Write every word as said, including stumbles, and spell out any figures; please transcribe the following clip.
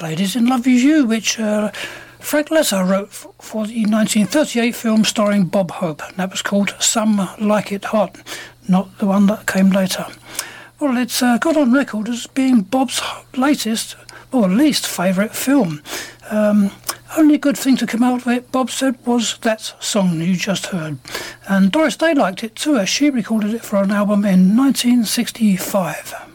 Ladies in Love Is You, which uh, Frank Lesser wrote f- for the nineteen thirty-eight film starring Bob Hope. And that was called Some Like It Hot, not the one that came later. Well, it's uh, got on record as being Bob's latest or least favourite film. Um, only good thing to come out of it, Bob said, was that song you just heard. And Doris Day liked it too, as she recorded it for an album in nineteen sixty-five.